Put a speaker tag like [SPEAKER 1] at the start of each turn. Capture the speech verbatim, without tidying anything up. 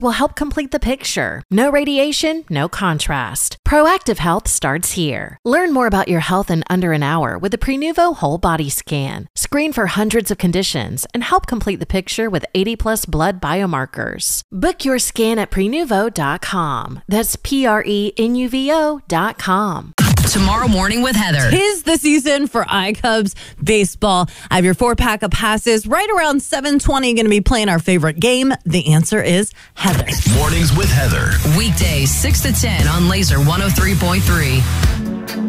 [SPEAKER 1] will help complete the picture. No radiation, no contrast. Proactive Health starts here. Learn more about your health in under an hour with the Prenuvo Whole Body Scan. Screen for hundreds of conditions and help complete the picture with eighty plus blood biomarkers. Book your scan at prenuvo dot com. That's P R E N U V O dot com.
[SPEAKER 2] Tomorrow Morning with Heather.
[SPEAKER 3] Tis the season for iCubs baseball. I have your four-pack of passes. Right around seven twenty, going to be playing our favorite game. The answer is Heather.
[SPEAKER 4] Mornings with Heather.
[SPEAKER 2] Weekdays, six to ten on Laser one oh three point three.